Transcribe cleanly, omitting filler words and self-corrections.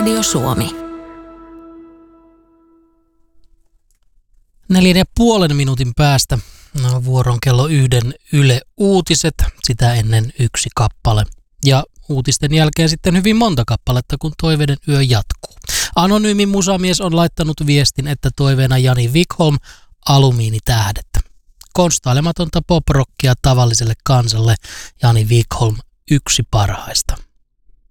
Radio Suomi. 4,5 minuutin päästä vuoron kello 1 Yle Uutiset, sitä ennen 1 kappale. Ja uutisten jälkeen sitten hyvin monta kappaletta, kun Toiveiden yö jatkuu. Anonyymi musamies on laittanut viestin, että toiveena Jani Wikholm, Alumiinitähdettä. Konstailematonta poprockia tavalliselle kansalle, Jani Wikholm, yksi parhaista.